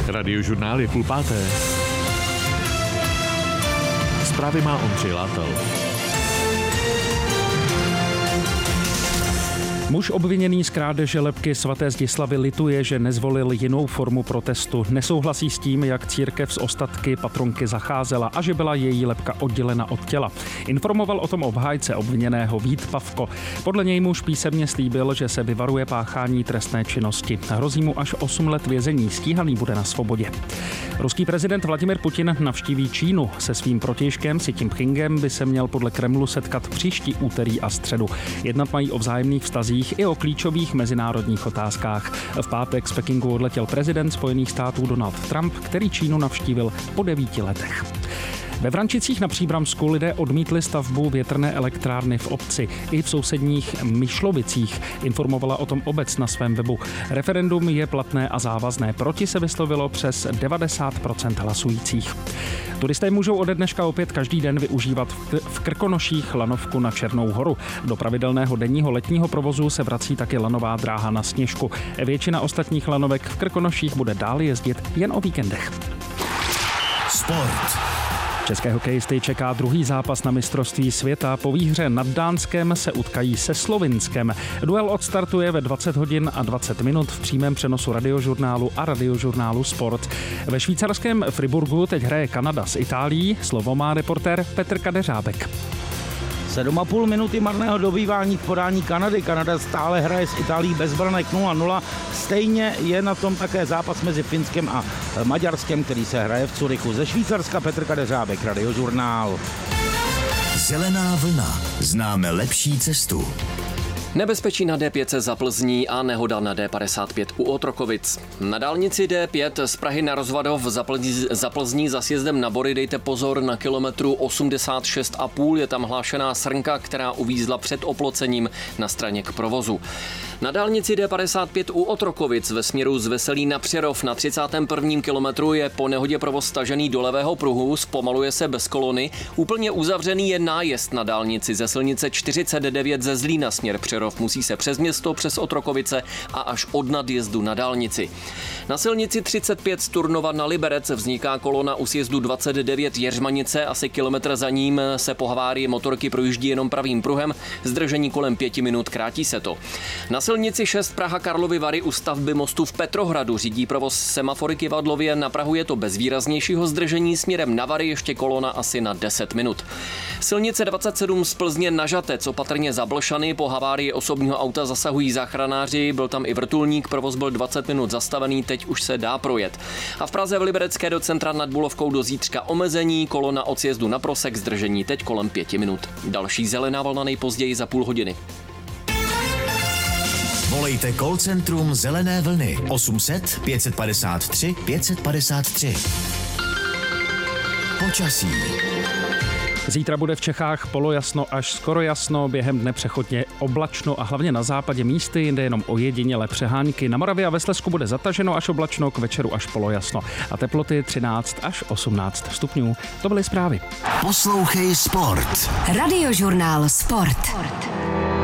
Radiožurnál je 4:30. Zprávy má Ondřej Látal. Muž obviněný z krádeže lebky svaté Zdislavy lituje, že nezvolil jinou formu protestu. Nesouhlasí s tím, jak církev s ostatky patronky zacházela a že byla její lebka oddělena od těla. Informoval o tom obhájce obviněného Vít Pavko. Podle něj muž písemně slíbil, že se vyvaruje páchání trestné činnosti. Hrozí mu až 8 let vězení, stíhaný bude na svobodě. Ruský prezident Vladimir Putin navštíví Čínu. Se svým protějškem Xi Jinpingem by se měl podle Kremlu setkat příští úterý a středu. Jednat mají o vzájemných vztazích i o klíčových mezinárodních otázkách. V pátek z Pekingu odletěl prezident Spojených států Donald Trump, který Čínu navštívil po 9 letech. Ve Vrančicích na Příbramsku lidé odmítli stavbu větrné elektrárny v obci i v sousedních Myšlovicích. Informovala o tom obec na svém webu. Referendum je platné a závazné. Proti se vyslovilo přes 90% hlasujících. Turisté můžou ode dneška opět každý den využívat v Krkonoších lanovku na Černou horu. Do pravidelného denního letního provozu se vrací taky lanová dráha na Sněžku. Většina ostatních lanovek v Krkonoších bude dál jezdit jen o víkendech. Sport. České hokejisty čeká druhý zápas na mistrovství světa. Po výhře nad Dánskem se utkají se Slovinskem. Duel odstartuje ve 20 hodin a 20 minut v přímém přenosu Radiožurnálu a Radiožurnálu Sport. Ve švýcarském Friburgu teď hraje Kanada s Itálií. Slovo má reportér Petr Kadeřábek. 7,5 minuty marného dobývání v podání Kanady. Kanada stále hraje s Itálií bez branek 0-0. Stejně je na tom také zápas mezi Finskem a Maďarskem, který se hraje v Curychu. Ze Švýcarska Petr Kadeřábek, Radiožurnál. Zelená vlna. Známe lepší cestu. Nebezpečí na D5 za Plzní a nehoda na D55 u Otrokovic. Na dálnici D5 z Prahy na Rozvadov za Plzní za sjezdem na Bory dejte pozor na kilometru 86,5. Je tam hlášená srnka, která uvízla před oplocením na straně k provozu. Na dálnici D55 u Otrokovic ve směru z Veselí na Přerov na 31. kilometru je po nehodě provoz stažený do levého pruhu, zpomaluje se bez kolony. Úplně uzavřený je nájezd na dálnici ze silnice 49 ze Zlína směr Přerov. Musí se přes město, přes Otrokovice a až od nadjezdu na dálnici. Na silnici 35 z Turnova na Liberec vzniká kolona u sjezdu 29 Jeřmanice, asi kilometr za ním se po havárii motorky projíždí jenom pravým pruhem, zdržení kolem 5 minut, krátí se to. Na silnici 6 Praha Karlovy Vary u stavby mostu v Petrohradu řídí provoz semafory Kivadlově, na Prahu je to bez výraznějšího zdržení, směrem na Vary ještě kolona asi na 10 minut. Silnice 27 z Plzně na Žatec, opatrně za Blšany, po havárii osobního auta zasahují záchranáři, byl tam i vrtulník, provoz byl 20 minut zastavený, teď už se dá projet. A v Praze v Liberecké do centra nad Bulovkou do zítřka omezení, kolona od sjezdu na Prosek, zdržení teď kolem 5 minut. Další zelená vlna nejpozději za půl hodiny. Volejte call centrum Zelené vlny 800 553 553. Počasí. Zítra bude v Čechách polojasno až skoro jasno, během dne přechodně oblačno a hlavně na západě místy, jinde jenom ojedinělé přehánky. Na Moravě a ve Slezsku bude zataženo až oblačno, k večeru až polojasno. A teploty 13 až 18 stupňů. To byly zprávy. Poslouchej Sport. Radiožurnál Sport.